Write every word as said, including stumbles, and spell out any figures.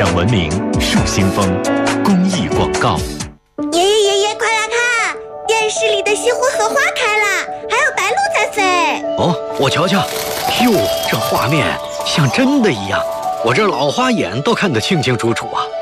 亮文明树新风公益广告。 爷爷爷爷，快来看，电视里的西湖荷花开了，还有白鹭在飞。 哦，我瞧瞧，哟，这画面像真的一样，我这老花眼都看得清清楚楚啊。